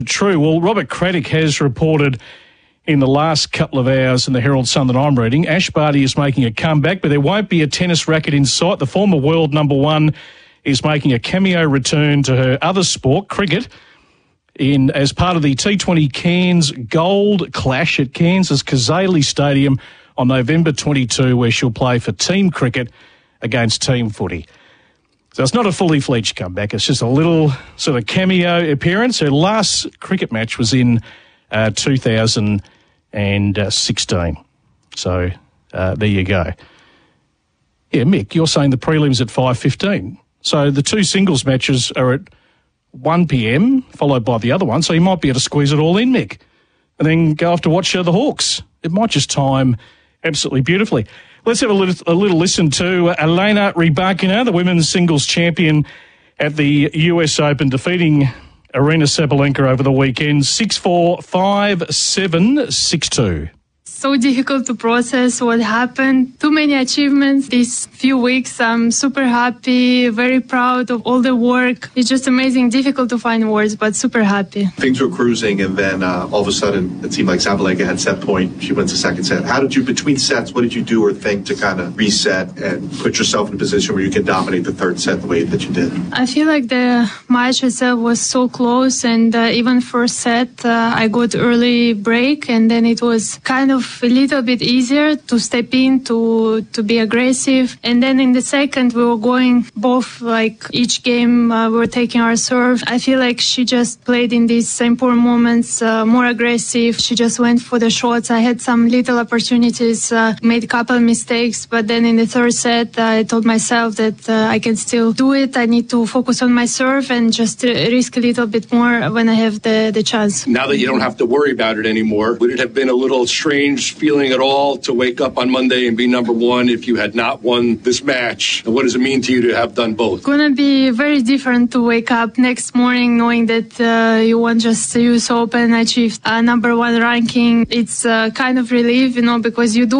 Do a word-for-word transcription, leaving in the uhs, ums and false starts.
True. Well, Robert Craddock has reported in the last couple of hours in the Herald Sun that I'm reading, Ash Barty is making a comeback, but there won't be a tennis racket in sight. The former world number one is making a cameo return to her other sport, cricket, in as part of the T twenty Cairns Gold Clash at Cairns' Kazali Stadium on November twenty-second, where she'll play for team cricket against team footy. So it's not a fully fledged comeback. It's just a little sort of cameo appearance. Her last cricket match was in uh, two thousand sixteen. So uh, there you go. Yeah, Mick, you're saying the prelims at five fifteen. So the two singles matches are at one p.m, followed by the other one. So you might be able to squeeze it all in, Mick, and then go off to watch uh, the Hawks. It might just time absolutely beautifully. Let's have a little, a little listen to Elena Rybakina, the women's singles champion at the U S Open, defeating Aryna Sabalenka over the weekend, six four, five seven, six two. So difficult to process what happened. Too many achievements these few weeks. I'm super happy, very proud of all the work. It's just amazing, difficult to find words, but super happy. Things were cruising, and then uh, all of a sudden it seemed like Sabalenka had set point. She wins the second set. How did you, between sets, what did you do or think to kind of reset and put yourself in a position where you can dominate the third set the way that you did? I feel like the match itself was so close, and uh, even first set, uh, I got early break, and then it was kind of a little bit easier to step in, to to be aggressive. And then in the second, we were going both, like each game uh, we were taking our serve. I feel like she just played in these important moments uh, more aggressive. She just went for the shots. I had some little opportunities, uh, made a couple of mistakes, but then in the third set, uh, I told myself that uh, I can still do it. I need to focus on my serve and just risk a little bit more when I have the, the chance. Now that you don't have to worry about it anymore, would it have been a little strange feeling at all to wake up on Monday and be number one if you had not won this match? And what does it mean to you to have done both? It's gonna be very different to wake up next morning knowing that uh, you won just the U S Open, achieved a number one ranking. It's uh, kind of relief, you know, because you do